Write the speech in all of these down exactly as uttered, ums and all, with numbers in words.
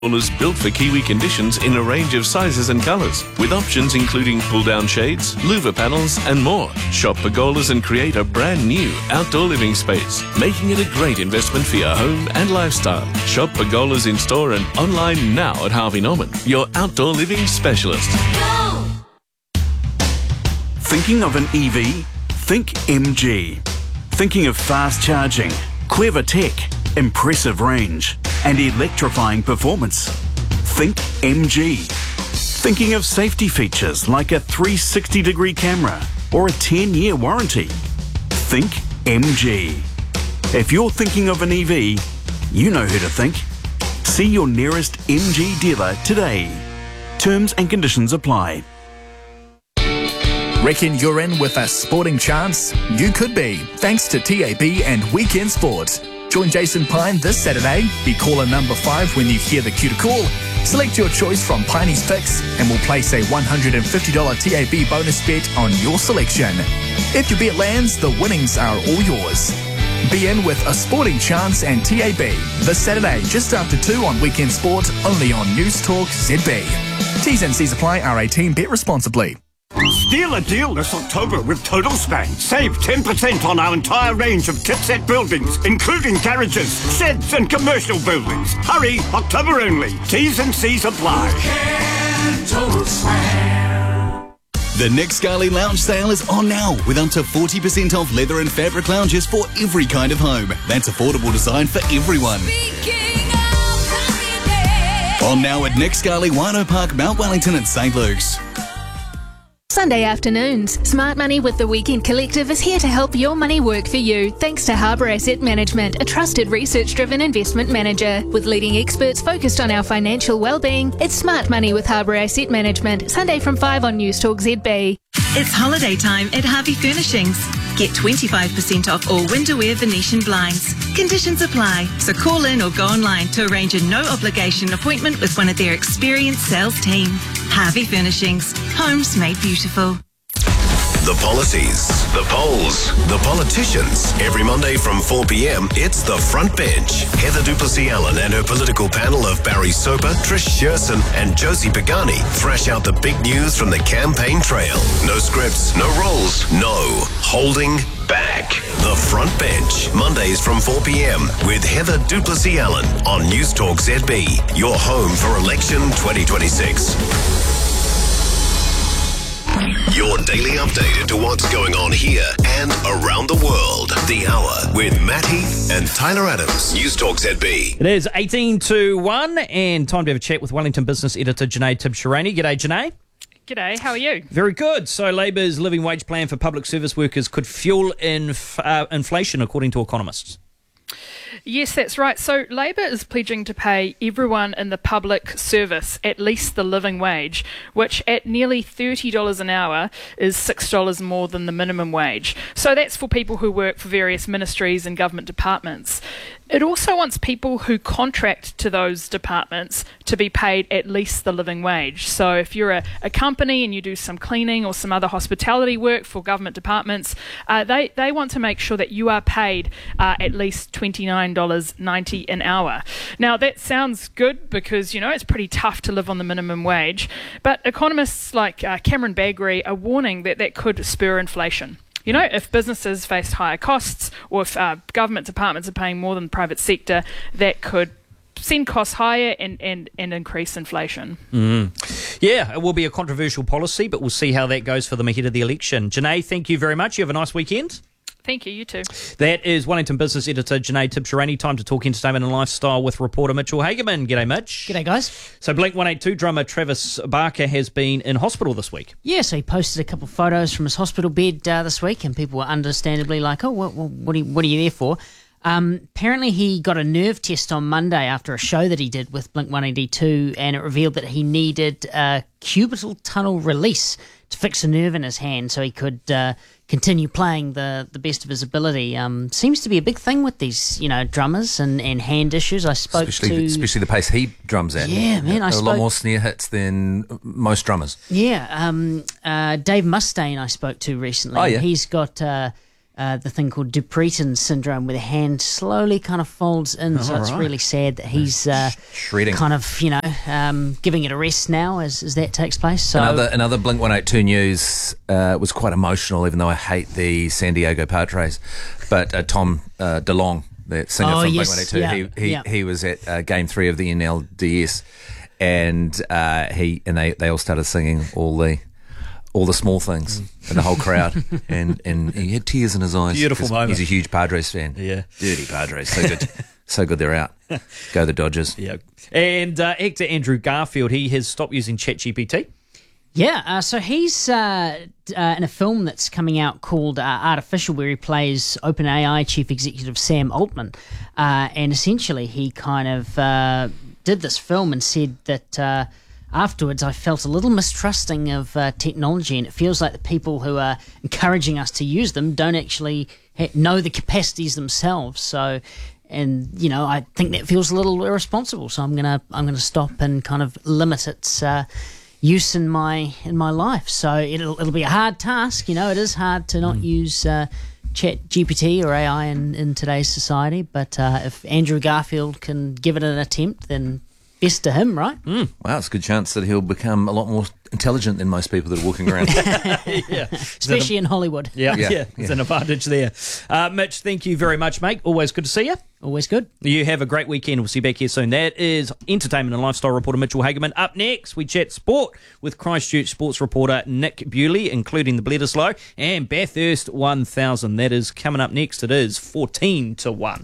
Pergolas built for Kiwi conditions in a range of sizes and colours, with options including pull-down shades, louver panels and more. Shop Pergolas and create a brand new outdoor living space, making it a great investment for your home and lifestyle. Shop Pergolas in store and online now at Harvey Norman, your outdoor living specialist. Go! Thinking of an E V? Think M G. Thinking of fast charging, clever tech, impressive range and electrifying performance? Think M G. Thinking of safety features like a three hundred sixty degree camera or a ten year warranty? Think M G. If you're thinking of an E V, you know who to think. See your nearest M G dealer today. Terms and conditions apply. Reckon you're in with a sporting chance? You could be, thanks to T A B and Weekend Sport. Join Jason Pine this Saturday. Be caller number five when you hear the cue to call. Select your choice from Piney's Picks and we'll place a one hundred fifty dollars T A B bonus bet on your selection. If your bet lands, the winnings are all yours. Be in with a sporting chance and T A B this Saturday just after two on Weekend Sport, only on News Talk Z B. T's and C's apply. R eighteen. Bet responsibly. Steal a deal this October with Total Span. Save ten percent on our entire range of Tipset buildings, including garages, sheds and commercial buildings. Hurry, October only. T's and C's apply. Total Span. The Nick Scali Lounge sale is on now with up to forty percent off leather and fabric lounges for every kind of home. That's affordable design for everyone. On now at Nick Scali, Wino Park, Mount Wellington and St Luke's. Sunday afternoons. Smart Money with the Weekend Collective is here to help your money work for you, thanks to Harbour Asset Management, a trusted research-driven investment manager. With leading experts focused on our financial well-being, it's Smart Money with Harbour Asset Management, Sunday from five on News Talk Z B. It's holiday time at Harvey Furnishings. Get twenty-five percent off all winter wear Venetian blinds. Conditions apply, so call in or go online to arrange a no-obligation appointment with one of their experienced sales team. Harvey Furnishings. Homes made beautiful. The policies, the polls, the politicians. Every Monday from four p m, it's The Front Bench. Heather Duplessis-Allen and her political panel of Barry Soper, Trish Shearson and Josie Pagani thrash out the big news from the campaign trail. No scripts, no rules, no holding back. The Front Bench, Mondays from four p m with Heather Duplessis-Allen on News Talk Z B, your home for election twenty twenty-six. Your daily update into what's going on here and around the world. The Hour with Matt Heath and Tyler Adams. News Talk Z B. It is eighteen to one and time to have a chat with Wellington business editor Janae Tibshirani. G'day, Janae. G'day, how are you? Very good. So Labour's living wage plan for public service workers could fuel inf- uh, inflation, according to economists. Yes, that's right. So Labor is pledging to pay everyone in the public service at least the living wage, which at nearly thirty dollars an hour is six dollars more than the minimum wage. So that's for people who work for various ministries and government departments. It also wants people who contract to those departments to be paid at least the living wage. So if you're a, a company and you do some cleaning or some other hospitality work for government departments, uh, they, they want to make sure that you are paid uh, at least twenty-nine dollars ninety an hour. Now that sounds good because, you know, it's pretty tough to live on the minimum wage, but economists like uh, Cameron Bagri are warning that that could spur inflation. You know, if businesses face higher costs or if uh, government departments are paying more than the private sector, that could send costs higher and, and, and increase inflation. Mm. Yeah, it will be a controversial policy, but we'll see how that goes for them ahead of the election. Janae, thank you very much. You have a nice weekend. Thank you, you too. That is Wellington business editor Janae Tibshirani. Time to talk entertainment and lifestyle with reporter Mitchell Hagerman. G'day, Mitch. G'day, guys. So Blink one eighty-two drummer Travis Barker has been in hospital this week. Yeah, so he posted a couple of photos from his hospital bed uh, this week, and people were understandably like, oh, what, what, are, you, what are you there for? Um, apparently he got a nerve test on Monday after a show that he did with Blink one eighty-two, and it revealed that he needed a cubital tunnel release to fix a nerve in his hand so he could uh, continue playing the, the best of his ability. Um, seems to be a big thing with these, you know, drummers and, and hand issues. I spoke especially, to... Especially the pace he drums at. Yeah, man. A, I a spoke, lot more snare hits than most drummers. Yeah. Um, uh, Dave Mustaine I spoke to recently. Oh, yeah. He's got... Uh, uh, the thing called Dupuytren syndrome, where the hand slowly kind of folds in. Oh, so it's right. really sad that he's uh, Shredding. kind of, you know, um, giving it a rest now as, as that takes place. So Another another Blink one eighty-two news uh, was quite emotional, even though I hate the San Diego Padres. But uh, Tom uh, DeLonge, the singer Oh, from yes, Blink one eighty-two, yeah, he he, yeah. he was at uh, Game Three of the N L D S, and uh, he and they, they all started singing all the all the small things in the whole crowd, and, and he had tears in his eyes. Beautiful 'cause moment. He's a huge Padres fan. Yeah. Dirty Padres, so good, so good they're out. Go the Dodgers. Yeah. And uh, actor Andrew Garfield, he has stopped using ChatGPT. Yeah, uh, so he's uh, d- uh, in a film that's coming out called uh, Artificial, where he plays OpenAI chief executive Sam Altman. Uh, and essentially, he kind of uh, did this film and said that uh, afterwards I felt a little mistrusting of uh, technology, and it feels like the people who are encouraging us to use them don't actually ha- know the capacities themselves. So, and you know, I think that feels a little irresponsible. So I'm gonna I'm gonna stop and kind of limit its Uh, use in my in my life. So it'll it'll be a hard task. You know, it is hard to not use uh, Chat G P T or A I in, in today's society. But uh, if Andrew Garfield can give it an attempt, then best to him, right? Mm. Wow, it's a good chance that he'll become a lot more intelligent than most people that are walking around. Yeah. Especially in Hollywood. Yeah, yeah, Yeah, there's yeah. an advantage there. Uh, Mitch, thank you very much, mate. Always good to see you. Always good. You have a great weekend. We'll see you back here soon. That is entertainment and lifestyle reporter Mitchell Hagerman. Up next, we chat sport with Christchurch sports reporter Nick Bewley, including the Bledisloe and Bathurst one thousand. That is coming up next. It is fourteen to one.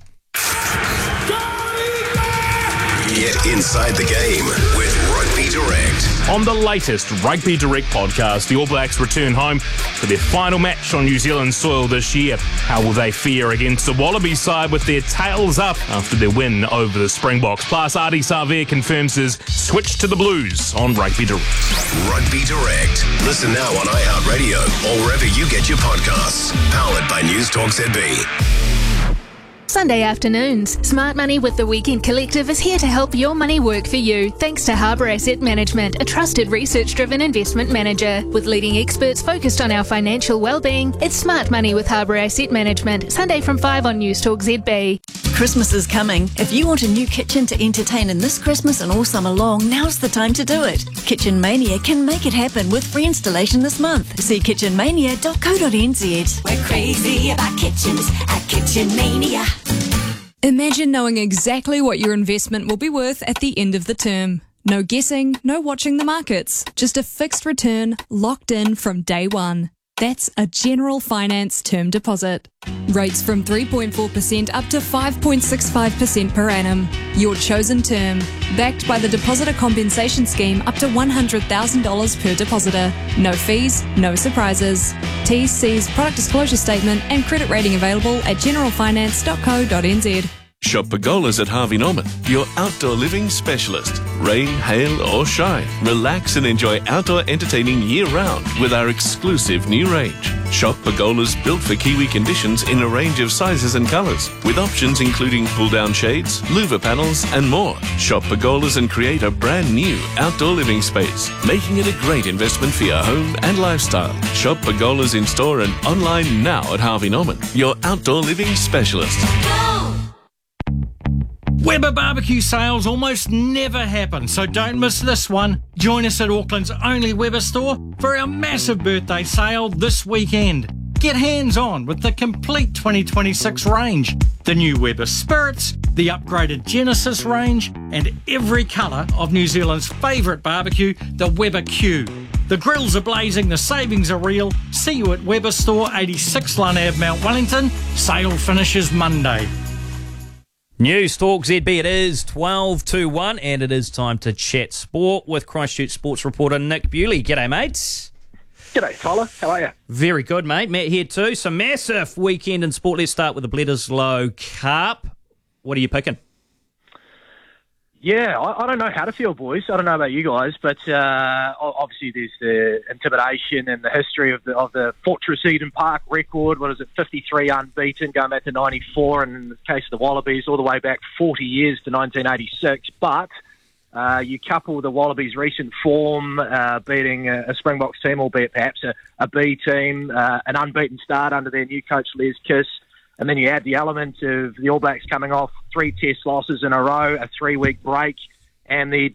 Get inside the game with Rugby Direct. On the latest Rugby Direct podcast, the All Blacks return home for their final match on New Zealand soil this year. How will they fare against the Wallaby side with their tails up after their win over the Springboks? Plus, Adi Savir confirms his switch to the Blues on Rugby Direct. Rugby Direct. Listen now on iHeartRadio or wherever you get your podcasts. Powered by News Talk Z B. Sunday afternoons. Smart Money with the Weekend Collective is here to help your money work for you, thanks to Harbour Asset Management, a trusted research-driven investment manager. With leading experts focused on our financial well-being, it's Smart Money with Harbour Asset Management, Sunday from five on News Talk Z B. Christmas is coming. If you want a new kitchen to entertain in this Christmas and all summer long, now's the time to do it. Kitchen Mania can make it happen with free installation this month. See kitchen mania dot co dot n z. We're crazy about kitchens at Kitchen Mania. Imagine knowing exactly what your investment will be worth at the end of the term. No guessing, no watching the markets, just a fixed return locked in from day one. That's a General Finance term deposit. Rates from three point four percent up to five point six five percent per annum. Your chosen term. Backed by the Depositor Compensation Scheme up to one hundred thousand dollars per depositor. No fees, no surprises. T's, C's, product disclosure statement and credit rating available at general finance dot co dot n z. Shop Pergolas at Harvey Norman, your outdoor living specialist. Rain, hail or shine, relax and enjoy outdoor entertaining year-round with our exclusive new range. Shop Pergolas built for Kiwi conditions in a range of sizes and colours, with options including pull-down shades, louver panels and more. Shop Pergolas and create a brand new outdoor living space, making it a great investment for your home and lifestyle. Shop Pergolas in store and online now at Harvey Norman, your outdoor living specialist. Weber barbecue sales almost never happen, so don't miss this one. Join us at Auckland's only Weber store for our massive birthday sale this weekend. Get hands-on with the complete twenty twenty-six range. The new Weber Spirits, the upgraded Genesis range, and every colour of New Zealand's favourite barbecue, the Weber Q. The grills are blazing, the savings are real. See you at Weber Store, eighty-six Lund Avenue, Mount Wellington. Sale finishes Monday. News Talk Z B, it is twelve to one, and it is time to chat sport with Christchurch sports reporter Nick Bewley. G'day, mates. G'day, Tyler. How are you? Very good, mate. Matt here too. So massive weekend in sport. Let's start with the Bledisloe Cup. What are you picking? Yeah, I, I don't know how to feel, boys. I don't know about you guys, but uh, obviously there's the intimidation and the history of the of the Fortress Eden Park record. What is it, fifty-three unbeaten, going back to ninety-four, and in the case of the Wallabies, all the way back forty years to nineteen eighty-six. But Uh, you couple the Wallabies' recent form, uh, beating a, a Springboks team, albeit perhaps a, a B team, uh, an unbeaten start under their new coach Les Kiss, and then you add the element of the All Blacks coming off three test losses in a row, a three-week break, and the